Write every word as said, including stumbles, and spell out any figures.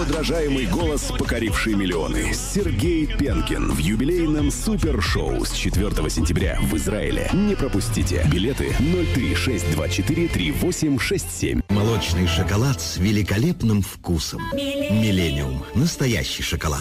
Неподражаемый голос, покоривший миллионы. Сергей Пенкин в юбилейном супершоу с четвёртого сентября в Израиле. Не пропустите. Билеты ноль три шесть два четыре три восемь шесть семь. Молочный шоколад с великолепным вкусом. Миллениум. Настоящий шоколад.